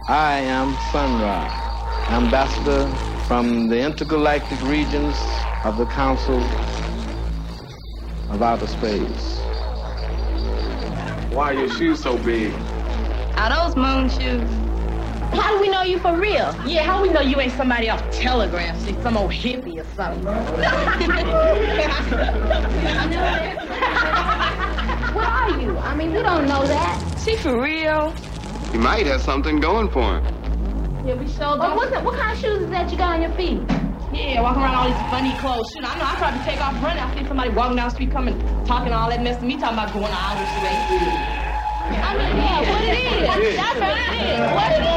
I am Sun Ra, ambassador from the intergalactic regions of the Council of Outer Space. Why are your shoes so big? Are those moon shoes? How do we know you for real? Yeah, how we know you ain't somebody off Telegram, shit, some old hippie or something? What are you? I mean, we don't know that. She for real? He might have something going for him. Yeah, we sure But don't. what kind of shoes is that you got on your feet? Yeah, walking around all these funny clothes. Shit, I know I probably take off running. I see somebody walking down the street coming, talking all that mess to me, talking about going to outer space. I mean, yeah, what it is. That's what it is. What it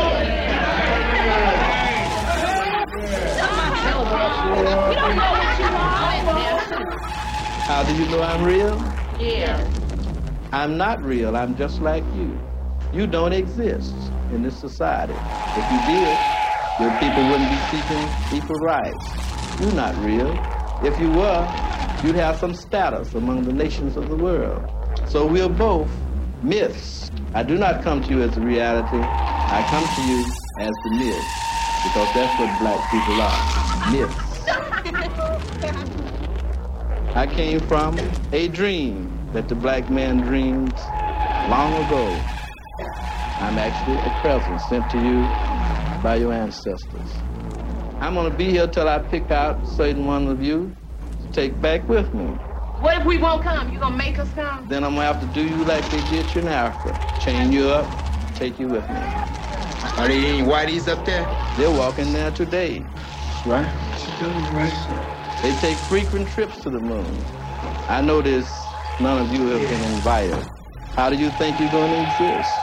is. We don't know what you are. How do you know I'm real? Yeah. I'm not real. I'm just like you. You don't exist in this society. If you did, your people wouldn't be seeking equal rights. You're not real. If you were, you'd have some status among the nations of the world. So we're both myths. I do not come to you as a reality. I come to you as the myth, because that's what black people are, myths. I came from a dream that the black man dreamed long ago. I'm actually a present sent to you by your ancestors. I'm gonna be here till I pick out certain one of you to take back with me. What if we won't come? You gonna make us come? Then I'm gonna have to do you like they did you in Africa. Chain you up, take you with me. Are there any whiteys up there? They're walking there today. Right. Right. They take frequent trips to the moon. I notice none of you have been invited. How do you think you're gonna exist?